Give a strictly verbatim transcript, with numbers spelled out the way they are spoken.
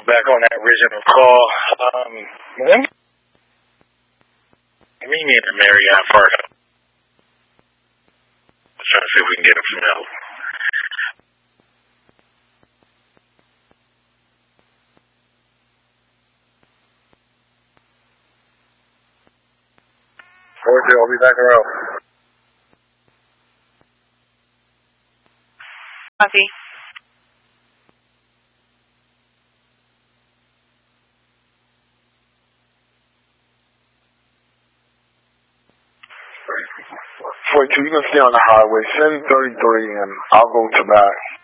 back on that original call. Um, let me meet me at the Marriott first. I'm trying to see if we can get him some help. Roger, I'll be back around. Copy. forty-two, you can stay on the highway. Send thirty-three and I'll go to back.